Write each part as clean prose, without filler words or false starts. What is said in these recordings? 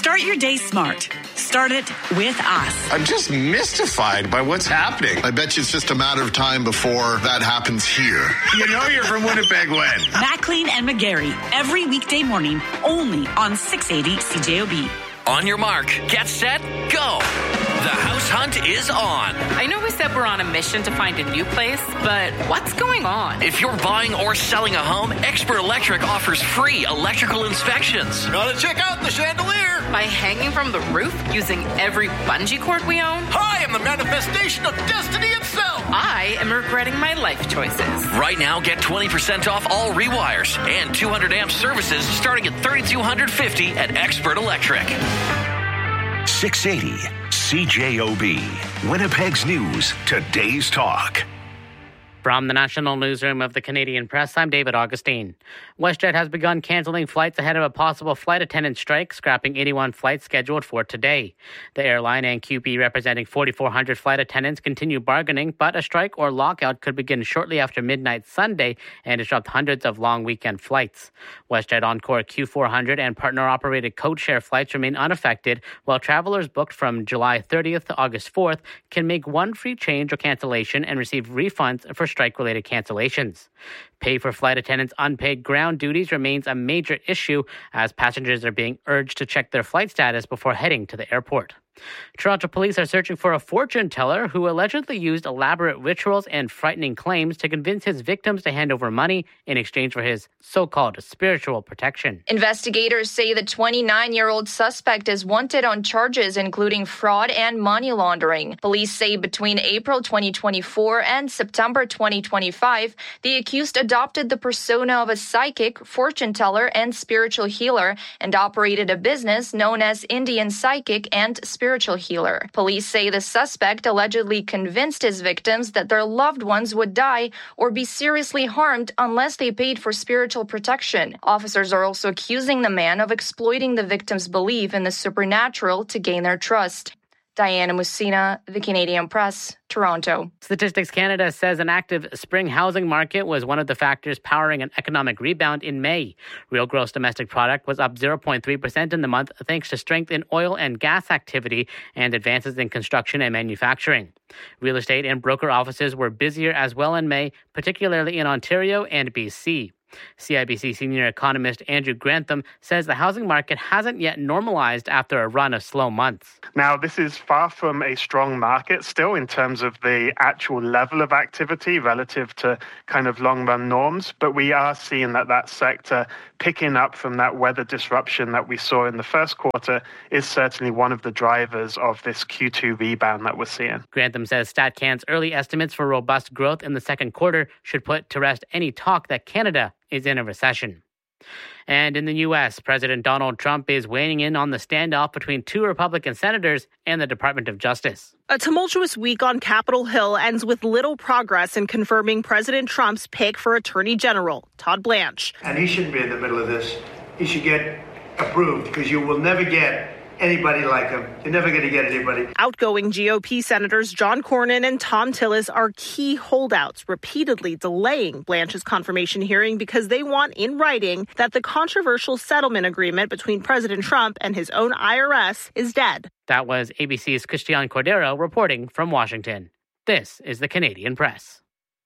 Start your day smart. Start it with us. I'm just mystified by what's happening. I bet you it's just a matter of time before that happens here. You know you're from Winnipeg when? McLean and McGarry, every weekday morning, only on 680 CJOB. On your mark, get set, go. The house hunt is on. I know we said we're on a mission to find a new place, but what's going on? If you're buying or selling a home, Expert Electric offers free electrical inspections. Gotta check out the chandelier. By hanging from the roof using every bungee cord we own? I am the manifestation of destiny itself. I am regretting my life choices. Right now, get 20% off all rewires and 200 amp services starting at $3,250 at Expert Electric. 680 CJOB, Winnipeg's News, today's talk. From the National Newsroom of the Canadian Press, I'm David Augustine. WestJet has begun cancelling flights ahead of a possible flight attendant strike, scrapping 81 flights scheduled for today. The airline and QP representing 4,400 flight attendants continue bargaining, but a strike or lockout could begin shortly after midnight Sunday and disrupt hundreds of long weekend flights. WestJet Encore Q400 and partner-operated codeshare flights remain unaffected, while travelers booked from July 30th to August 4th can make one free change or cancellation and receive refunds for strike-related cancellations. Pay for flight attendants' unpaid ground duties remains a major issue as passengers are being urged to check their flight status before heading to the airport. Toronto police are searching for a fortune teller who allegedly used elaborate rituals and frightening claims to convince his victims to hand over money in exchange for his so-called spiritual protection. Investigators say the 29-year-old suspect is wanted on charges including fraud and money laundering. Police say between April 2024 and September 2025, the accused adopted the persona of a psychic, fortune teller, and spiritual healer and operated a business known as Indian Psychic and Spiritual Healer. Police say the suspect allegedly convinced his victims that their loved ones would die or be seriously harmed unless they paid for spiritual protection. Officers are also accusing the man of exploiting the victims' belief in the supernatural to gain their trust. Diana Musina, The Canadian Press, Toronto. Statistics Canada says an active spring housing market was one of the factors powering an economic rebound in May. Real gross domestic product was up 0.3% in the month thanks to strength in oil and gas activity and advances in construction and manufacturing. Real estate and broker offices were busier as well in May, particularly in Ontario and BC. CIBC senior economist Andrew Grantham says the housing market hasn't yet normalized after a run of slow months. Now, this is far from a strong market still in terms of the actual level of activity relative to kind of long-run norms, but we are seeing that sector picking up from that weather disruption that we saw in the first quarter is certainly one of the drivers of this Q2 rebound that we're seeing. Grantham says StatCan's early estimates for robust growth in the second quarter should put to rest any talk that Canada is in a recession. And in the U.S., President Donald Trump is weighing in on the standoff between two Republican senators and the Department of Justice. A tumultuous week on Capitol Hill ends with little progress in confirming President Trump's pick for Attorney General, Todd Blanche. And he shouldn't be in the middle of this. He should get approved because you will never get anybody like him. You're never going to get anybody. Outgoing GOP Senators John Cornyn and Thom Tillis are key holdouts, repeatedly delaying Blanche's confirmation hearing because they want in writing that the controversial settlement agreement between President Trump and his own IRS is dead. That was ABC's Christian Cordero reporting from Washington. This is the Canadian Press.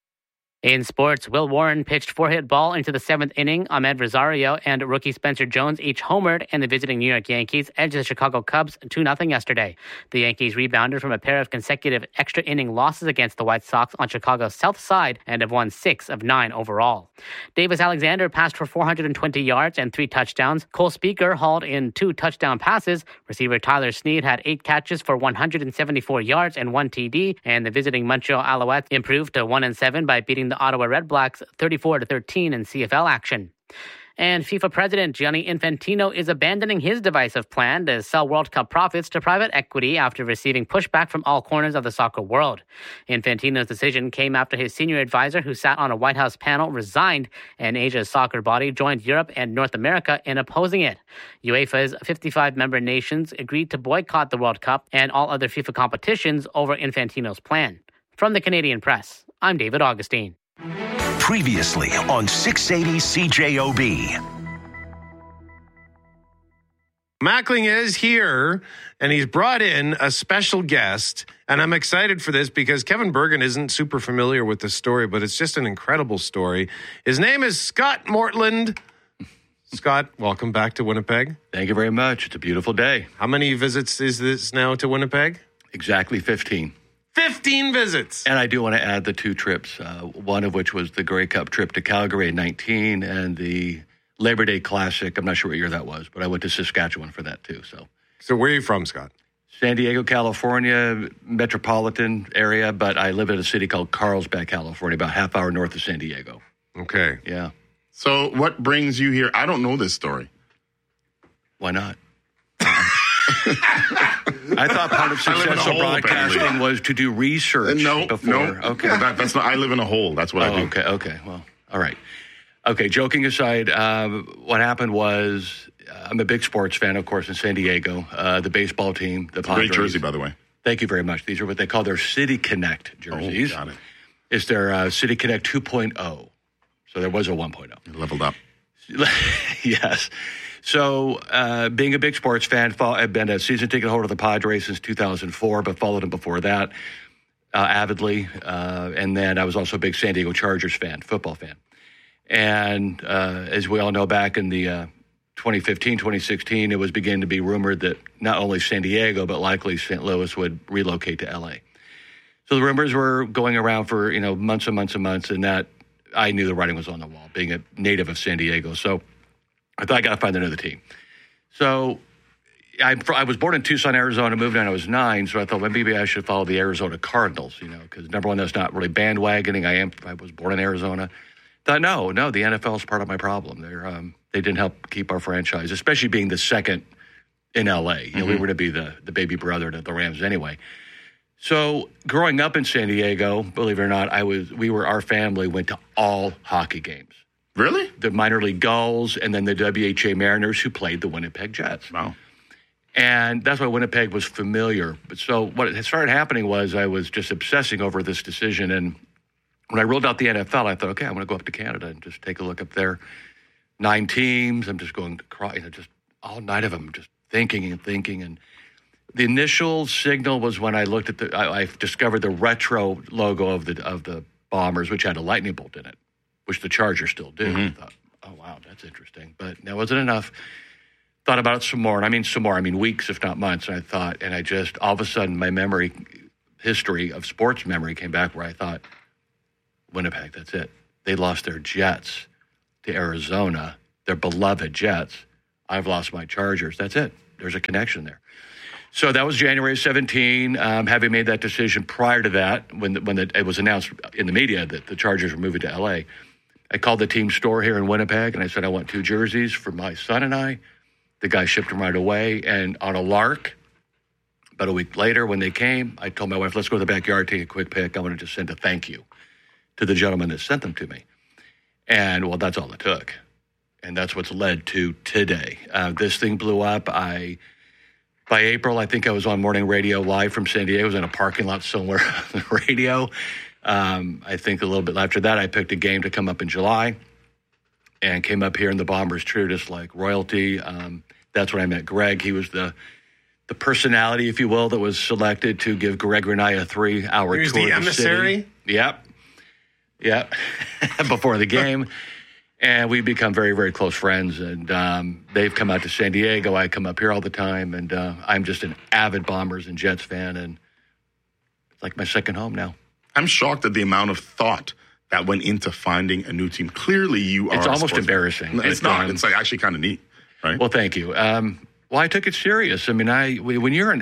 In sports, Will Warren pitched four-hit ball into the seventh inning. Ahmed Rosario and rookie Spencer Jones each homered, and the visiting New York Yankees edged the Chicago Cubs 2-0 yesterday. The Yankees rebounded from a pair of consecutive extra-inning losses against the White Sox on Chicago's south side and have won 6 of 9 overall. Davis Alexander passed for 420 yards and 3 touchdowns. Cole Speaker hauled in 2 touchdown passes. Receiver Tyler Snead had 8 catches for 174 yards and 1 TD, and the visiting Montreal Alouettes improved to 1-7 by beating the Ottawa Redblacks 34-13 in CFL action. And FIFA President Gianni Infantino is abandoning his divisive plan to sell World Cup profits to private equity after receiving pushback from all corners of the soccer world. Infantino's decision came after his senior advisor, who sat on a White House panel, resigned, and Asia's soccer body joined Europe and North America in opposing it. UEFA's 55 member nations agreed to boycott the World Cup and all other FIFA competitions over Infantino's plan. From the Canadian Press, I'm David Augustine. Previously on 680 CJOB. Mackling is here, and he's brought in a special guest, and I'm excited for this because Kevin Bergen isn't super familiar with the story, but it's just an incredible story. His name is Scott Mortland. Scott, welcome back to Winnipeg. Thank you very much. It's a beautiful day. How many visits is this now to Winnipeg? Exactly 15. 15 visits! And I do want to add the 2 trips, one of which was the Grey Cup trip to Calgary in 19 and the Labor Day Classic. I'm not sure what year that was, but I went to Saskatchewan for that too. So where are you from, Scott? San Diego, California, metropolitan area, but I live in a city called Carlsbad, California, about half hour north of San Diego. Okay. Yeah. So what brings you here? I don't know this story. Why not? I thought part of successful broadcasting was to do research before. No. Okay. That's not. I live in a hole. That's what I do. Okay. Well, all right. Okay, joking aside, what happened was I'm a big sports fan, of course, in San Diego. The baseball team, the Padres. Great jersey, by the way. Thank you very much. These are what they call their City Connect jerseys. Oh, got it. It's their City Connect 2.0. So there was a 1.0. You leveled up. Yes. So being a big sports fan, I've been a season ticket holder of the Padres since 2004, but followed them before that avidly. And then I was also a big San Diego Chargers fan, football fan. And as we all know, back in the 2015, 2016, it was beginning to be rumored that not only San Diego, but likely St. Louis would relocate to L.A. So the rumors were going around for, months and months and months, and that I knew the writing was on the wall, being a native of San Diego. So I thought I got to find another team. So I was born in Tucson, Arizona, moved when I was 9, so I thought, well, maybe I should follow the Arizona Cardinals, because number one, that's not really bandwagoning. I was born in Arizona. Thought, no, the NFL is part of my problem. They didn't help keep our franchise, especially being the second in L.A. We were to be the baby brother to the Rams anyway. So growing up in San Diego, believe it or not, our family went to all hockey games. Really? The minor league Gulls and then the WHA Mariners who played the Winnipeg Jets. Wow. And that's why Winnipeg was familiar. But so what had started happening was I was just obsessing over this decision. And when I ruled out the NFL, I thought, okay, I'm going to go up to Canada and just take a look up there. 9 teams. I'm just going to cry, just all 9 of them, just thinking. And the initial signal was when I looked at I discovered the retro logo of the Bombers, which had a lightning bolt in it, which the Chargers still do. I thought, oh, wow, that's interesting. But that wasn't enough. Thought about it some more. And I mean weeks, if not months. And I thought, and I just, all of a sudden, my history of sports memory came back where I thought, Winnipeg, that's it. They lost their Jets to Arizona, their beloved Jets. I've lost my Chargers. That's it. There's a connection there. So that was January 17. Having made that decision prior to that, when it was announced in the media that the Chargers were moving to L.A., I called the team store here in Winnipeg, and I said, I want 2 jerseys for my son and I. The guy shipped them right away, and on a lark, about a week later when they came, I told my wife, let's go to the backyard, take a quick pic. I want to just send a thank you to the gentleman that sent them to me. And, well, that's all it took. And that's what's led to today. This thing blew up. By April, I think I was on morning radio live from San Diego. I was in a parking lot somewhere on the radio. I think a little bit after that, I picked a game to come up in July and came up here, and the Bombers treated us like royalty. That's when I met Greg. He was the personality, if you will, that was selected to give Greg and I a 3-hour tour of the city. The emissary? Yep. Before the game. And we've become very, very close friends. And they've come out to San Diego. I come up here all the time. And I'm just an avid Bombers and Jets fan. And it's like my second home now. I'm shocked at the amount of thought that went into finding a new team. Clearly, you are. It's almost embarrassing. No, it's not. It's like actually kind of neat, right? Well, thank you. Well, I took it serious. I mean, when you're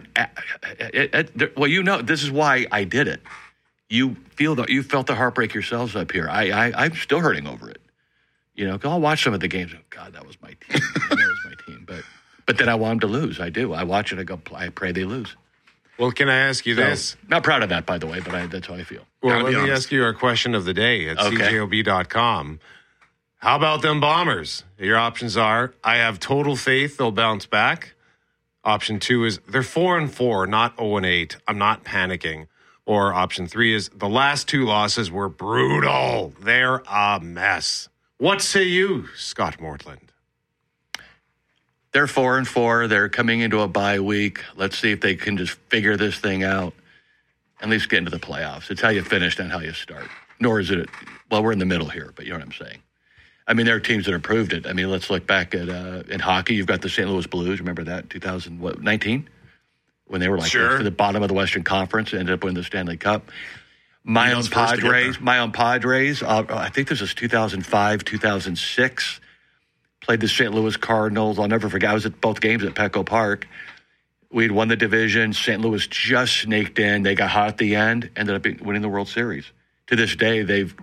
this is why I did it. You felt the heartbreak yourselves up here. I'm still hurting over it. I'll watch some of the games. Oh, God, that was my team. That was my team. But then I want them to lose. I do. I watch it. I pray they lose. Well, can I ask you this? Not proud of that, by the way, but that's how I feel. Well, let me ask you our question of the day at cjob.com. How about them Bombers? Your options are, I have total faith they'll bounce back. Option 2 is, they're 4-4, not 0-8. I'm not panicking. Or option 3 is, the last 2 losses were brutal. They're a mess. What say you, Scott Mortland? They're 4-4. They're coming into a bye week. Let's see if they can just figure this thing out. At least get into the playoffs. It's how you finish, not how you start. Nor is it, well, we're in the middle here, but you know what I'm saying. I mean, there are teams that have proved it. I mean, let's look back at in hockey. You've got the St. Louis Blues. Remember that, 2019? When they were like sure. to the bottom of the Western Conference, ended up winning the Stanley Cup. My own Padres, I think this was 2005, 2006, played the St. Louis Cardinals. I'll never forget. I was at both games at Petco Park. We had won the division. St. Louis just snaked in. They got hot at the end, ended up winning the World Series. To this day,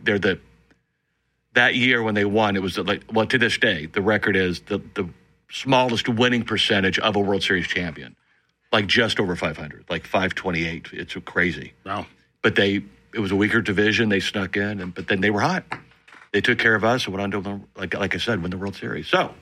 that year when they won, it was to this day, the record is the smallest winning percentage of a World Series champion. Like just over 500, like 528. It's crazy. Wow. But it was a weaker division. They snuck in, but then they were hot. They took care of us and went on to, like I said, win the World Series. So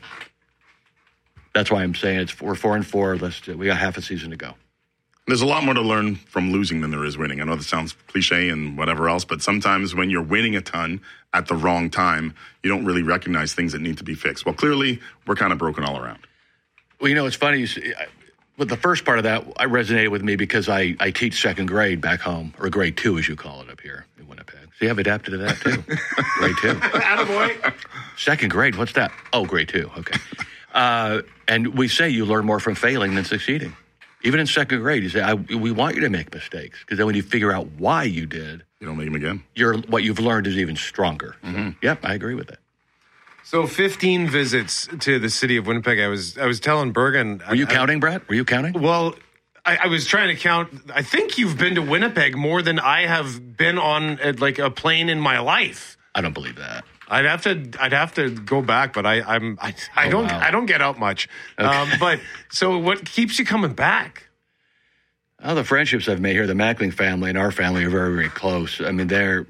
that's why I'm saying we're 4-4. We got half a season to go. There's a lot more to learn from losing than there is winning. I know that sounds cliche and whatever else, but sometimes when you're winning a ton at the wrong time, you don't really recognize things that need to be fixed. Well, clearly, we're kind of broken all around. Well, it's funny. But the first part of that resonated with me because I teach second grade back home, or grade 2, as you call it up here in Winnipeg. So I've adapted to that, too. Grade 2. Attaboy. Second grade, what's that? Oh, grade 2, okay. And we say you learn more from failing than succeeding. Even in second grade, you say, we want you to make mistakes, because then when you figure out why you did, you don't make them again. What you've learned is even stronger. Mm-hmm. So, yep, I agree with that. So 15 visits to the city of Winnipeg. I was telling Bergen. Were you counting, Brett? Were you counting? Well, I was trying to count. I think you've been to Winnipeg more than I have been on a plane in my life. I don't believe that. I'd have to go back, but I don't get out much. Okay. But so what keeps you coming back? Well, the friendships I've made here, the Mackling family and our family are very, very close. I mean,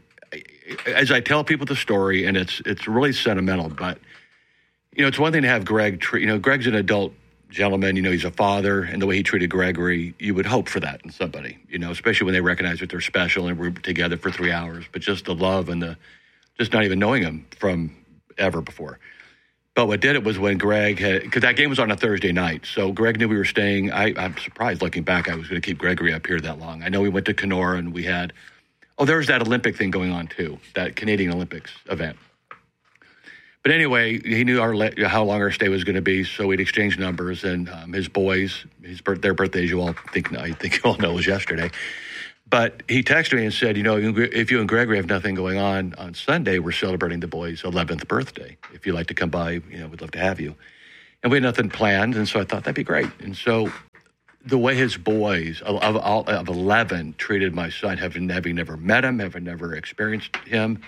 as I tell people the story, and it's really sentimental, but it's one thing to have Greg. Greg's an adult gentleman. He's a father, and the way he treated Gregory, you would hope for that in somebody. Especially when they recognize that they're special and we're together for 3 hours. But just the love and just not even knowing him from ever before. But what did it was when Greg because that game was on a Thursday night, so Greg knew we were staying. I'm surprised looking back I was going to keep Gregory up here that long. I know we went to Kenora and we had. Oh, there was that Olympic thing going on, too, that Canadian Olympics event. But anyway, he knew how long our stay was going to be, so we'd exchanged numbers. And his boys, their birthdays, I think you all know, was yesterday. But he texted me and said, if you and Gregory have nothing going on Sunday, we're celebrating the boys' 11th birthday. If you'd like to come by, we'd love to have you. And we had nothing planned, and so I thought that'd be great. And so the way his boys of 11 treated my son, having never met him, having never experienced him,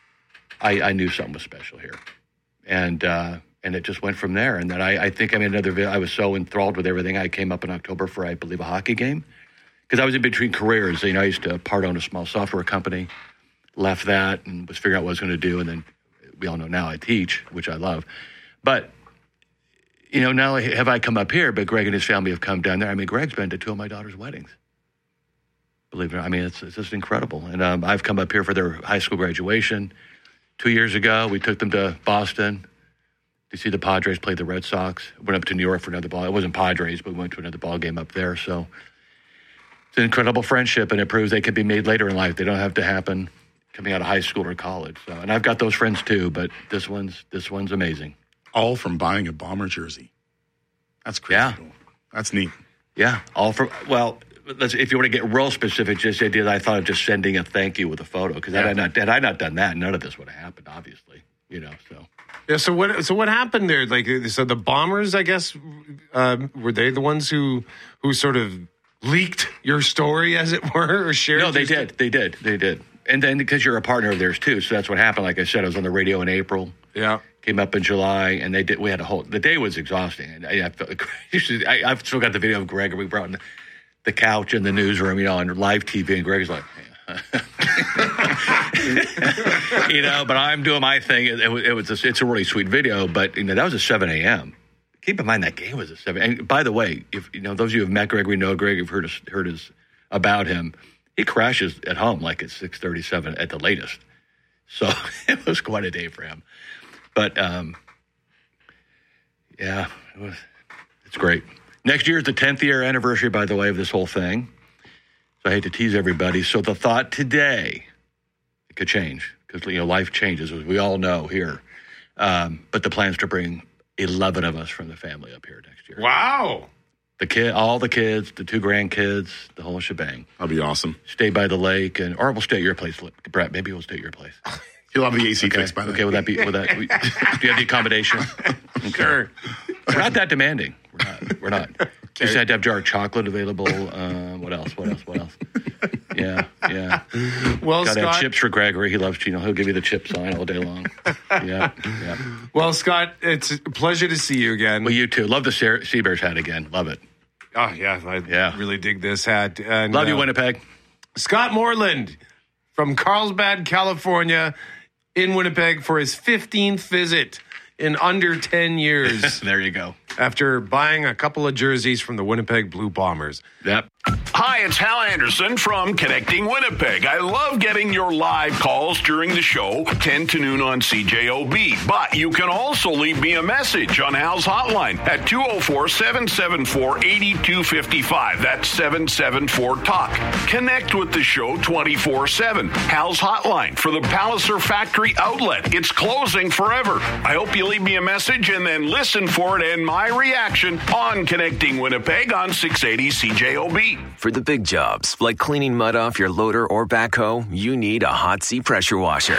I knew something was special here, and it just went from there. And then I think I was so enthralled with everything. I came up in October for, I believe, a hockey game, because I was in between careers. I used to part-own a small software company, left that, and was figuring out what I was going to do. And then we all know now I teach, which I love, but. Now have I come up here, but Greg and his family have come down there. I mean, Greg's been to 2 of my daughter's weddings. Believe it or not. I mean, it's just incredible. And I've come up here for their high school graduation. 2 years ago, we took them to Boston to see the Padres play the Red Sox. Went up to New York for another ball. It wasn't Padres, but we went to another ball game up there. So it's an incredible friendship, and it proves they can be made later in life. They don't have to happen coming out of high school or college. So, and I've got those friends too, but this one's amazing. All from buying a Bomber jersey. That's crazy. Yeah. Cool. That's neat. Yeah. If you want to get real specific, just the idea that I thought of just sending a thank you with a photo, because had I not done that, none of this would have happened, obviously. So. Yeah. So what happened there? So the Bombers, I guess, were they the ones who sort of leaked your story, as it were, or shared? No, they did. They did. And then because you're a partner of theirs too, so that's what happened. Like I said, I was on the radio in April. Yeah. Came up in July, and we had the day was exhausting. And I've still got the video of Greg. We brought in the couch in the newsroom, on live TV, and Greg's like, but I'm doing my thing. It's a really sweet video, but that was at 7 a.m. Keep in mind that game was at 7. And by the way, if those of you who have met Gregory, know Greg, have heard about him. He crashes at home like at 6:37 at the latest. So it was quite a day for him. But, it was It's great. Next year is the 10th year anniversary, by the way, of this whole thing. So I hate to tease everybody. So the thought today, it could change because, life changes, as we all know here. But the plan is to bring 11 of us from the family up here next year. Wow. All the kids, the 2 grandkids, the whole shebang. That'd be awesome. Stay by the lake, or we'll stay at your place. Brett, maybe we'll stay at your place. You'll have the AC fixed by then. Okay, do you have the accommodation? Okay. Sure. We're not that demanding. We're not. Okay. Just had to have jar chocolate available. What else? Yeah. Well, Got to Scott, have chips for Gregory. He loves Chino. He'll give you the chip sign all day long. Yeah. Well, Scott, it's a pleasure to see you again. Well, you too. Love the Seabears hat again. Love it. Oh, yeah. I really dig this hat. And, love you, Winnipeg. Scott Moreland from Carlsbad, California, in Winnipeg for his 15th visit in under 10 years. There you go. After buying a couple of jerseys from the Winnipeg Blue Bombers. Yep. Hi, it's Hal Anderson from Connecting Winnipeg. I love getting your live calls during the show, 10 to noon on CJOB. But you can also leave me a message on Hal's hotline at 204-774-8255. That's 774-TALK. Connect with the show 24/7. Hal's hotline for the Palliser Factory outlet. It's closing forever. I hope you leave me a message and then listen for it and my reaction on Connecting Winnipeg on 680 CJOB. For the big jobs, like cleaning mud off your loader or backhoe, you need a Hotsy pressure washer.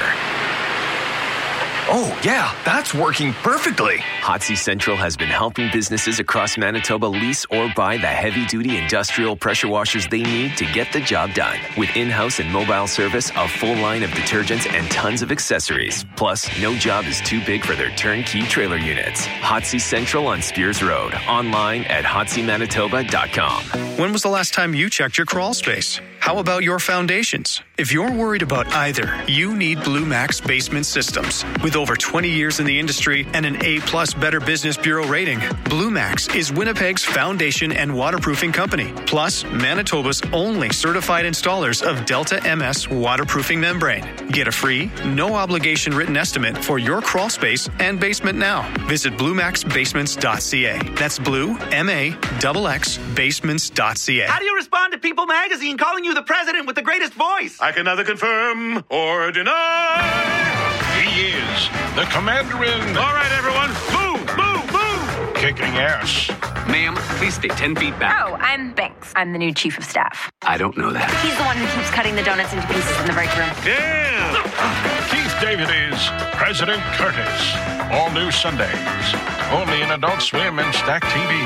Oh, yeah, that's working perfectly. Hotsy Central has been helping businesses across Manitoba lease or buy the heavy-duty industrial pressure washers they need to get the job done. With in-house and mobile service, a full line of detergents, and tons of accessories. Plus, no job is too big for their turnkey trailer units. Hotsy Central on Spears Road. Online at hotsymanitoba.com. When was the last time you checked your crawl space? How about your foundations? If you're worried about either, you need Blue Max Basement Systems. With over 20 years in the industry and an A+ Better Business Bureau rating, Blue Max is Winnipeg's foundation and waterproofing company. Plus, Manitoba's only certified installers of Delta MS waterproofing membrane. Get a free, no-obligation written estimate for your crawl space and basement now. Visit BlueMaxBasements.ca. That's Blue, M-A-X-X, Basements.ca. How do you respond to People Magazine calling you the president with the greatest voice? I can neither confirm or deny. He is the commander in. All right, everyone, move. Kicking ass. Ma'am, please stay 10 feet back. Oh, I'm Banks. I'm the new chief of staff. I don't know that. He's the one who keeps cutting the donuts into pieces in the break room. Yeah. Keith David is President Curtis. All new Sundays. Only in Adult Swim and Stack TV.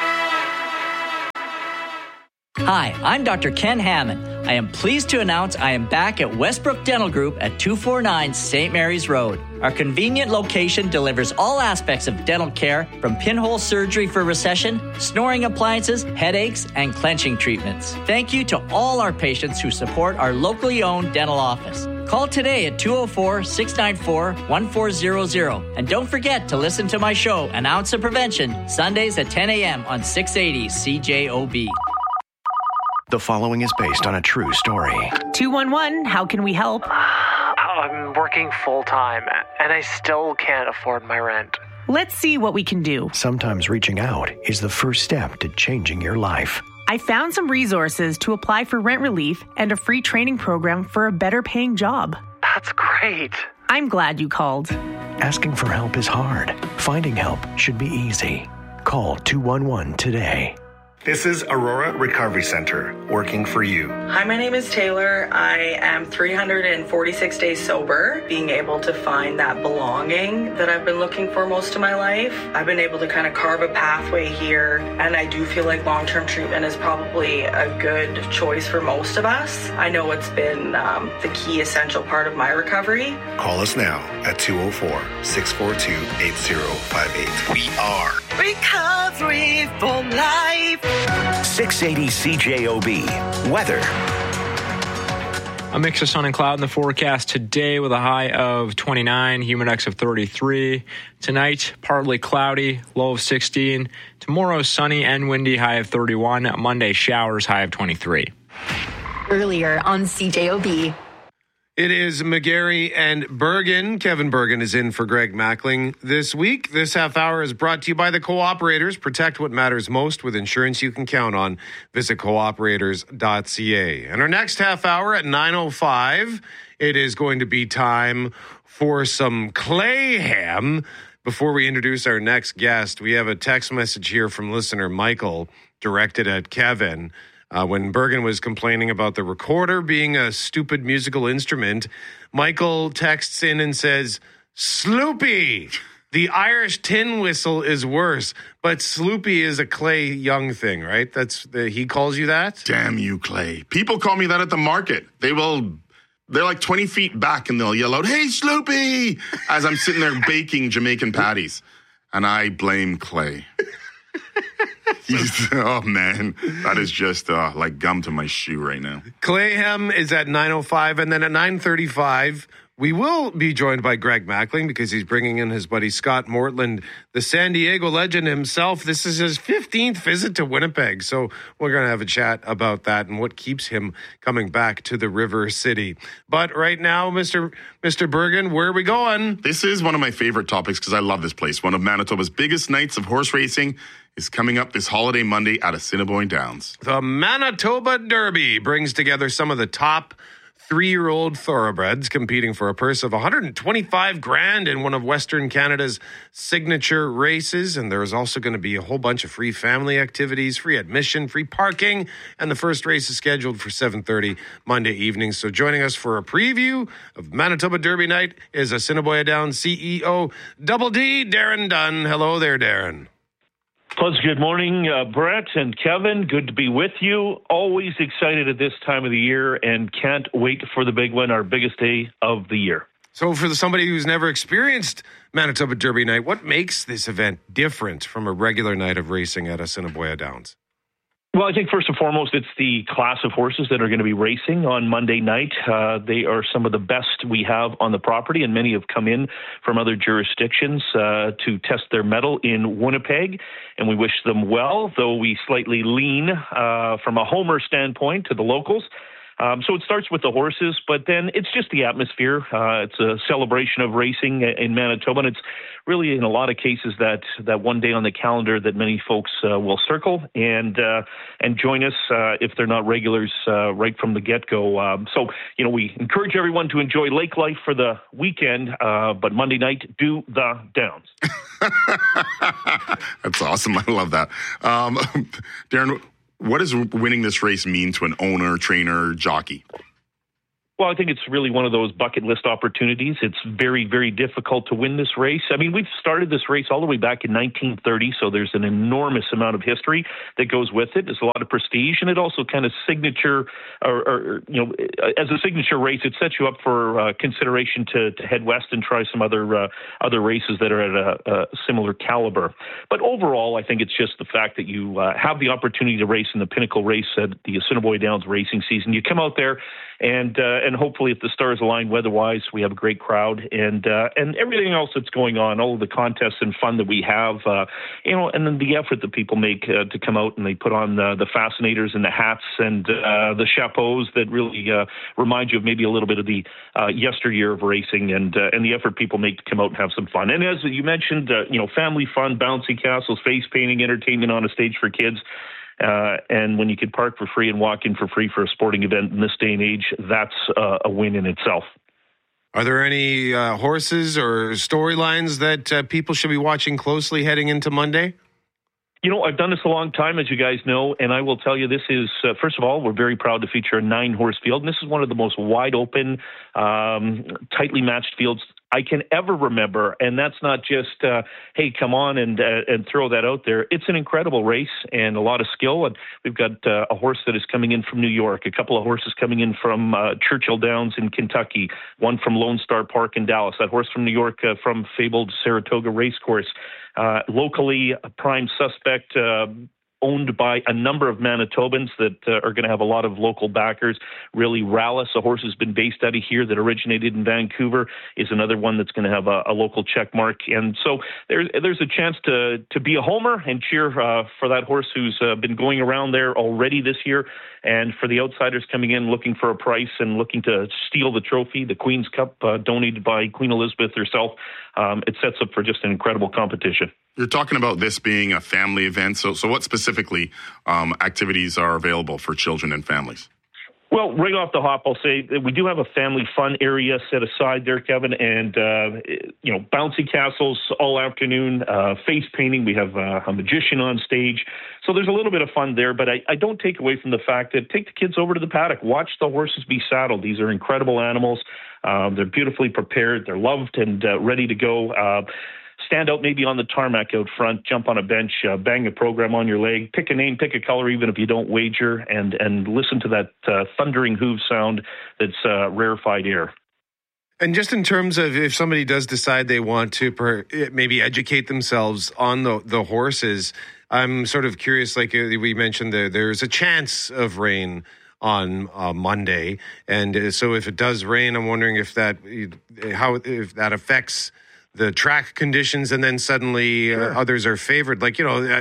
Hi, I'm Dr. Ken Hammond. I am pleased to announce I am back at Westbrook Dental Group at 249 St. Mary's Road. Our convenient location delivers all aspects of dental care, from pinhole surgery for recession, snoring appliances, headaches, and clenching treatments. Thank you to all our patients who support our locally owned dental office. Call today at 204-694-1400. And don't forget to listen to my show, An Ounce of Prevention, Sundays at 10 a.m. on 680 CJOB. The following is based on a true story. 211, how can we help? I'm working full-time, and I still can't afford my rent. Let's see what we can do. Sometimes reaching out is the first step to changing your life. I found some resources to apply for rent relief and a free training program for a better-paying job. That's great. I'm glad you called. Asking for help is hard. Finding help should be easy. Call 211 today. This is Aurora Recovery Center, working for you. Hi, my name is Taylor. I am 346 days sober, being able to find that belonging that I've been looking for most of my life. I've been able to kind of carve a pathway here, and I do feel like long-term treatment is probably a good choice for most of us. I know it's been the key essential part of my recovery. Call us now at 204-642-8058. We are Recovery for Life. 680 CJOB. Weather. A mix of sun and cloud in the forecast today with a high of 29, humidex of 33. Tonight, partly cloudy, low of 16. Tomorrow, sunny and windy, high of 31. Monday, showers, high of 23. Earlier on CJOB. It is McGarry and Bergen. Kevin Bergen is in for Greg Mackling this week. This half hour is brought to you by the Cooperators. Protect what matters most with insurance you can count on. Visit cooperators.ca. And our next half hour at 9:05, it is going to be time for some Clayham. Before we introduce our next guest, we have a text message here from listener Michael directed at Kevin. When Bergen was complaining about the recorder being a stupid musical instrument, Michael texts in and says, Sloopy! The Irish tin whistle is worse, but Sloopy is a Clay Young thing, right? He calls you that? Damn you, Clay. People call me that at the market. They're like 20 feet back and they'll yell out, "Hey, Sloopy!" as I'm sitting there baking Jamaican patties. And I blame Clay. Oh, man. That is just like gum to my shoe right now. Clayham is at 9:05, and then at 9:35, we will be joined by Greg Mackling because he's bringing in his buddy Scott Mortland, the San Diego legend himself. This is his 15th visit to Winnipeg, so we're going to have a chat about that and what keeps him coming back to the River City. But right now, Mr. Bergen, where are we going? This is one of my favorite topics because I love this place. One of Manitoba's biggest nights of horse racing is coming up this holiday Monday at Assiniboine Downs. The Manitoba Derby brings together some of the top 3-year-old thoroughbreds competing for a purse of $125,000 in one of Western Canada's signature races. And there's also going to be a whole bunch of free family activities, free admission, free parking. And the first race is scheduled for 7:30 Monday evening. So joining us for a preview of Manitoba Derby night is Assiniboia Downs CEO Double D, Darren Dunn. Hello there, Darren. Plus, good morning, Brett and Kevin. Good to be with you. Always excited at this time of the year and can't wait for the big one, our biggest day of the year. So for somebody who's never experienced Manitoba Derby night, what makes this event different from a regular night of racing at Assiniboia Downs? Well, I think first and foremost, it's the class of horses that are going to be racing on Monday night. They are some of the best we have on the property, and many have come in from other jurisdictions to test their mettle in Winnipeg, and we wish them well, though we slightly lean from a homer standpoint to the locals. So it starts with the horses, but then it's just the atmosphere. It's a celebration of racing in Manitoba, and it's really in a lot of cases that one day on the calendar that many folks will circle and join us if they're not regulars right from the get-go. So, we encourage everyone to enjoy lake life for the weekend, but Monday night, do the Downs. That's awesome. I love that. Darren, what does winning this race mean to an owner, trainer, jockey? Well, I think it's really one of those bucket list opportunities. It's very, very difficult to win this race. I mean, we've started this race all the way back in 1930, so there's an enormous amount of history that goes with it. There's a lot of prestige, and it also kind of signature, or as a signature race, it sets you up for consideration to head west and try some other races that are at a similar caliber. But overall, I think it's just the fact that you have the opportunity to race in the pinnacle race at the Assiniboia Downs racing season. You come out there, and hopefully, if the stars align weather-wise, we have a great crowd and everything else that's going on, all of the contests and fun that we have, and then the effort that people make to come out and they put on the fascinators and the hats and the chapeaus that really remind you of maybe a little bit of the yesteryear of racing and the effort people make to come out and have some fun. And as you mentioned, family fun, bouncy castles, face painting, entertainment on a stage for kids. And when you can park for free and walk in for free for a sporting event in this day and age, that's a win in itself. Are there any horses or storylines that people should be watching closely heading into Monday? I've done this a long time, as you guys know, and I will tell you this is, first of all, we're very proud to feature a 9-horse field, and this is one of the most wide open, tightly matched fields I can ever remember, and that's not just, hey, come on and throw that out there. It's an incredible race and a lot of skill, and we've got a horse that is coming in from New York, a couple of horses coming in from Churchill Downs in Kentucky, one from Lone Star Park in Dallas, that horse from New York from fabled Saratoga Racecourse. Locally, a prime suspect, owned by a number of Manitobans that are going to have a lot of local backers. Really, Rallis, a horse has been based out of here that originated in Vancouver, is another one that's going to have a local check mark. And so there's a chance to be a homer and cheer for that horse who's been going around there already this year. And for the outsiders coming in looking for a price and looking to steal the trophy, the Queen's Cup donated by Queen Elizabeth herself, it sets up for just an incredible competition. You're talking about this being a family event. So what specifically activities are available for children and families? Well, right off the hop, I'll say that we do have a family fun area set aside there, Kevin, and, bouncy castles all afternoon, face painting. We have a magician on stage. So there's a little bit of fun there, but I don't take away from the fact that take the kids over to the paddock, watch the horses be saddled. These are incredible animals. They're beautifully prepared. They're loved and ready to go. Stand out maybe on the tarmac out front, jump on a bench, bang a program on your leg, pick a name, pick a color, even if you don't wager, and listen to that thundering hoof sound that's rarefied air. And just in terms of if somebody does decide they want to maybe educate themselves on the horses, I'm sort of curious, like we mentioned, there's a chance of rain on Monday. And so if it does rain, I'm wondering if that affects the track conditions, and then suddenly others are favored. Like,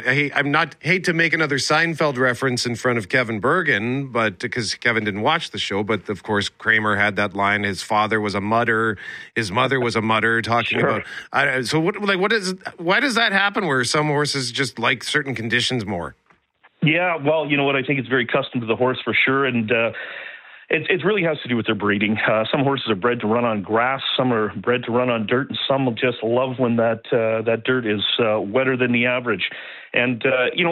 I hate to make another Seinfeld reference in front of Kevin Bergen, but because Kevin didn't watch the show, but of course Kramer had that line, his father was a mutter, his mother was a mutter, talking about. So why does that happen where some horses just like certain conditions more? Yeah, well, you know what? I think it's very custom to the horse for sure, and it really has to do with their breeding. Some horses are bred to run on grass, some are bred to run on dirt, and some will just love when that dirt is wetter than the average. And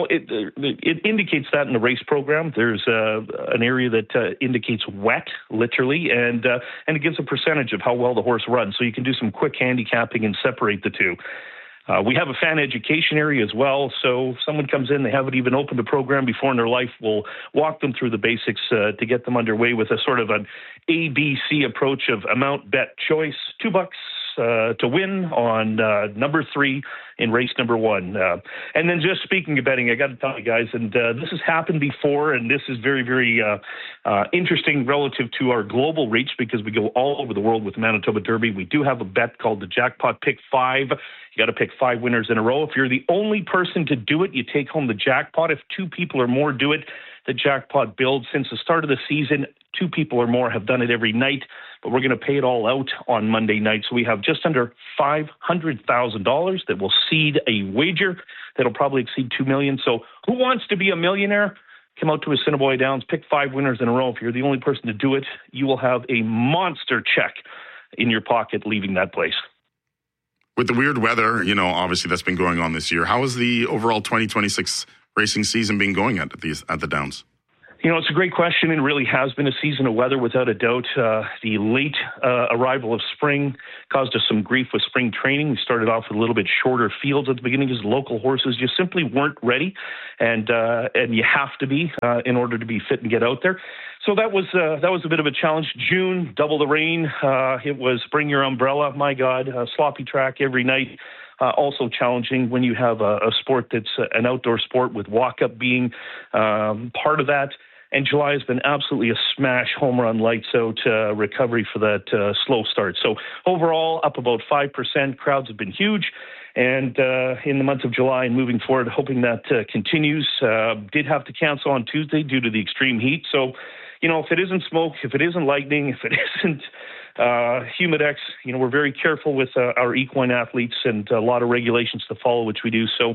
it indicates that in the race program. There's an area that indicates wet, literally, and it gives a percentage of how well the horse runs. So you can do some quick handicapping and separate the two. We have a fan education area as well. So if someone comes in, they haven't even opened a program before in their life, we'll walk them through the basics to get them underway with a sort of an ABC approach of amount, bet, choice, $2 to win on number 3 in race number 1. And then just speaking of betting, I got to tell you guys, and this has happened before, and this is very, very interesting relative to our global reach because we go all over the world with Manitoba Derby. We do have a bet called the Jackpot Pick 5. You got to pick 5 winners in a row. If you're the only person to do it, you take home the jackpot. If 2 people or more do it, the jackpot builds. Since the start of the season, 2 people or more have done it every night, but we're going to pay it all out on Monday night. So we have just under $500,000 that will seed a wager that'll probably exceed $2 million. So who wants to be a millionaire? Come out to Assiniboia Downs, pick 5 winners in a row. If you're the only person to do it, you will have a monster check in your pocket leaving that place. With the weird weather, obviously that's been going on this year, how has the overall 2026 racing season been going at the Downs? It's a great question. It really has been a season of weather without a doubt. The late arrival of spring caused us some grief with spring training. We started off with a little bit shorter fields at the beginning because local horses just simply weren't ready, and you have to be in order to be fit and get out there. So that was a bit of a challenge. June, double the rain. It was bring your umbrella. My God, sloppy track every night. Also challenging when you have a sport that's an outdoor sport with walk-up being part of that. And July has been absolutely a smash, home run, lights out recovery for that slow start. So overall, up about 5%. Crowds have been huge. And in the month of July and moving forward, hoping that continues. Did have to cancel on Tuesday due to the extreme heat. So, if it isn't smoke, if it isn't lightning, if it isn't Humidex, we're very careful with our equine athletes and a lot of regulations to follow, which we do. So,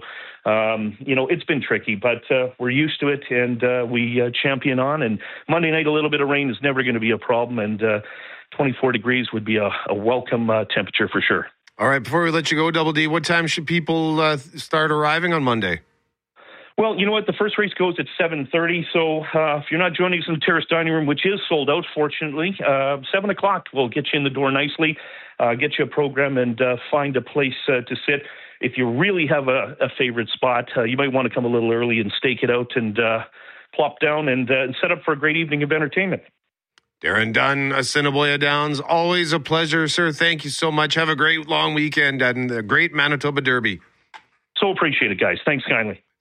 it's been tricky, but we're used to it and we champion on. And Monday night, a little bit of rain is never going to be a problem. And 24 degrees would be a welcome temperature for sure. All right. Before we let you go, Double D, what time should people start arriving on Monday? Well, you know what? The first race goes at 7:30. So if you're not joining us in the Terrace Dining Room, which is sold out, fortunately, 7 o'clock will get you in the door nicely, get you a program, and find a place to sit. If you really have a favorite spot, you might want to come a little early and stake it out and plop down and set up for a great evening of entertainment. Darren Dunn, Assiniboia Downs, always a pleasure, sir. Thank you so much. Have a great long weekend and a great Manitoba Derby. So appreciate it, guys. Thanks kindly.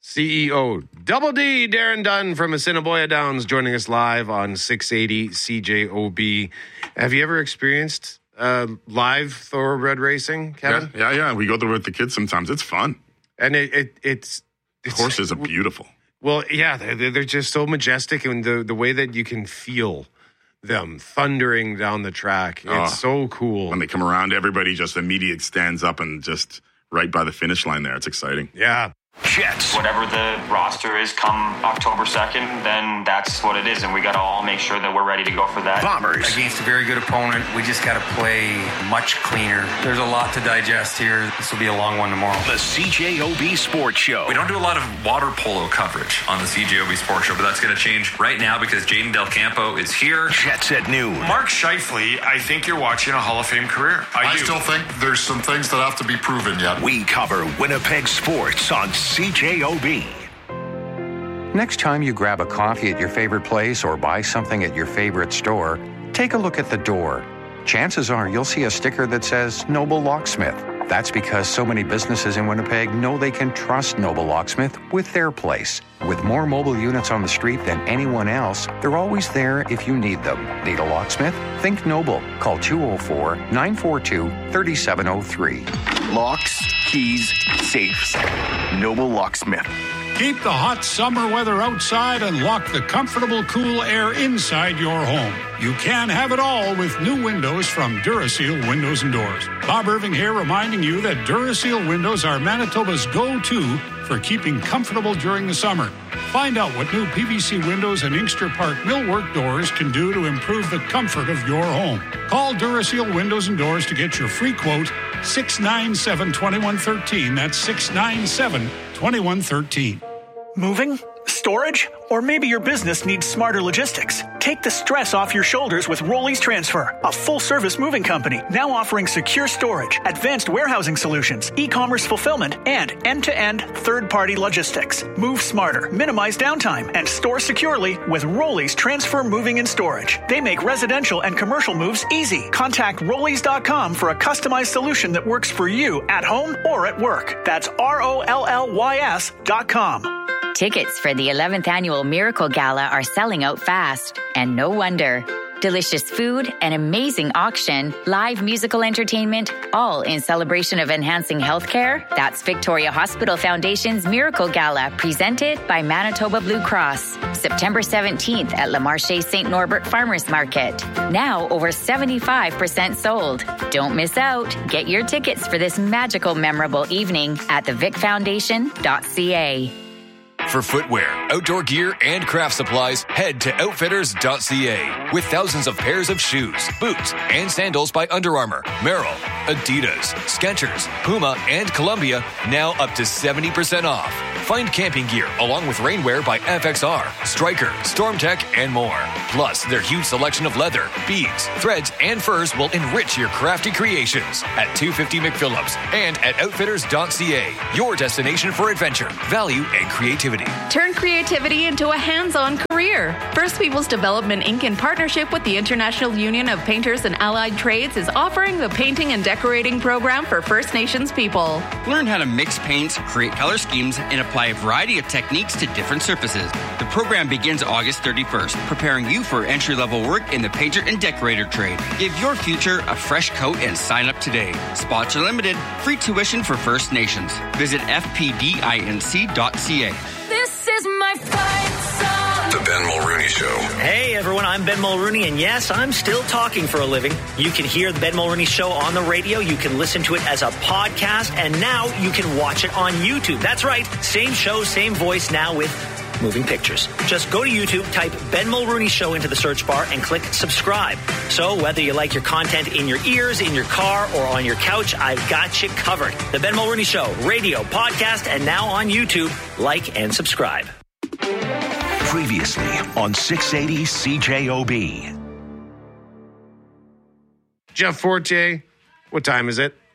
CEO Double D, Darren Dunn from Assiniboia Downs, joining us live on 680 CJOB. Have you ever experienced live thoroughbred racing, Kevin? Yeah. We go there with the kids sometimes. It's fun. And it's horses are beautiful. Well, yeah, they're just so majestic, and the way that you can feel them thundering down the track. It's so cool. When they come around, everybody just immediately stands up and just right by the finish line there. It's exciting. Yeah. Jets. Whatever the roster is come October 2nd, then that's what it is. And we got to all make sure that we're ready to go for that. Bombers. Against a very good opponent, we just got to play much cleaner. There's a lot to digest here. This will be a long one tomorrow. The CJOB Sports Show. We don't do a lot of water polo coverage on the CJOB Sports Show, but that's going to change right now because Jaden Del Campo is here. Jets at noon. Mark Scheifele, I think you're watching a Hall of Fame career. I still think there's some things that have to be proven yet. We cover Winnipeg sports on CJOB. Next time you grab a coffee at your favorite place or buy something at your favorite store, take a look at the door. Chances are you'll see a sticker that says Noble Locksmith. That's because so many businesses in Winnipeg know they can trust Noble Locksmith with their place. With more mobile units on the street than anyone else, they're always there if you need them. Need a locksmith? Think Noble. Call 204-942-3703. Locks, keys, safes. Noble Locksmith. Keep the hot summer weather outside and lock the comfortable, cool air inside your home. You can have it all with new windows from Duraseal Windows and Doors. Bob Irving here reminding you that Duraseal windows are Manitoba's go-to for keeping comfortable during the summer. Find out what new PVC windows and Inkster Park millwork doors can do to improve the comfort of your home. Call Duraseal Windows and Doors to get your free quote, 697-2113. That's 697-2113. Moving? Storage? Or maybe your business needs smarter logistics. Take the stress off your shoulders with Rollies Transfer, a full-service moving company now offering secure storage, advanced warehousing solutions, e-commerce fulfillment, and end-to-end third-party logistics. Move smarter, minimize downtime, and store securely with Rollies Transfer Moving and Storage. They make residential and commercial moves easy. Contact Rollies.com for a customized solution that works for you at home or at work. That's ROLLYS.com. Tickets for the 11th annual Miracle Gala are selling out fast, and no wonder. Delicious food, an amazing auction, live musical entertainment, all in celebration of enhancing healthcare. That's Victoria Hospital Foundation's Miracle Gala, presented by Manitoba Blue Cross. September 17th at Le Marché St. Norbert Farmers Market. Now over 75% sold. Don't miss out. Get your tickets for this magical, memorable evening at thevicfoundation.ca. For footwear, outdoor gear, and craft supplies, head to Outfitters.ca. With thousands of pairs of shoes, boots, and sandals by Under Armour, Merrell, Adidas, Skechers, Puma, and Columbia, now up to 70% off. Find camping gear along with rainwear by FXR, Striker, StormTech, and more. Plus, their huge selection of leather, beads, threads, and furs will enrich your crafty creations at 250 McPhillips and at Outfitters.ca. Your destination for adventure, value, and creativity. Turn creativity into a hands-on career. First Peoples Development Inc. in partnership with the International Union of Painters and Allied Trades is offering the Painting and Decorating program for First Nations people. Learn how to mix paints, create color schemes, and apply a variety of techniques to different surfaces. The program begins August 31st, preparing you for entry-level work in the painter and decorator trade. Give your future a fresh coat and sign up today. Spots are limited. Free tuition for First Nations. Visit fpdinc.ca. This is my fight song. The Ben Mulrooney Show. Hey everyone, I'm Ben Mulrooney, and yes, I'm still talking for a living. You can hear the Ben Mulrooney Show on the radio, you can listen to it as a podcast, and now you can watch it on YouTube. That's right, same show, same voice, now with moving pictures. Just go to YouTube, type Ben Mulrooney Show into the search bar, and click subscribe. So whether you like your content in your ears, in your car, or on your couch, I've got you covered. The Ben Mulrooney Show, radio, podcast, and now on YouTube. Like and subscribe. Previously on 680 CJOB. Jeff Forte, what time is it?